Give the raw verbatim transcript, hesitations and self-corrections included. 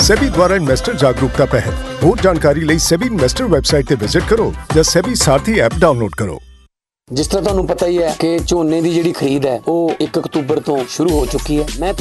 सेबी द्वारा इन्वेस्टर जागरूकता पहल। ਹੋਰ ਜਾਣਕਾਰੀ ਲਈ ਸੈਬੀ ਇਨਵੈਸਟਰ ਵੈਬਸਾਈਟ ਤੇ ਵਿਜ਼ਿਟ ਕਰੋ ਜਾਂ ਸੈਬੀ ਸਾਰਥੀ ਐਪ ਡਾਊਨਲੋਡ ਕਰੋ। ਜਿਸ ਤਰ੍ਹਾਂ ਤੁਹਾਨੂੰ ਪਤਾ ਹੀ ਹੈ ਕਿ ਝੋਨੇ ਦੀ ਜਿਹੜੀ ਖਰੀਦ ਹੈ ਉਹ ਇੱਕ ਅਕਤੂਬਰ ਤੋਂ ਸ਼ੁਰੂ ਹੋ ਚੁੱਕੀ ਹੈ। ਮੈਂ